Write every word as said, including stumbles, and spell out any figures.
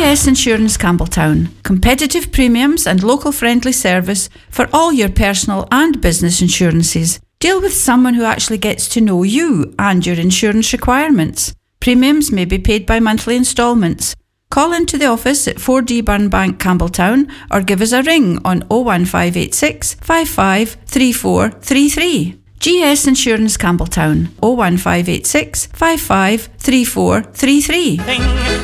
S Insurance Campbelltown. Competitive premiums and local friendly service for all your personal and business insurances. Deal with someone who actually gets to know you and your insurance requirements. Premiums may be paid by monthly instalments. Call into the office at four D Burnbank, Campbelltown, or give us a ring on oh one five eight six, five five three four three three. G S Insurance Campbelltown, oh one five eight six, five five three four three three.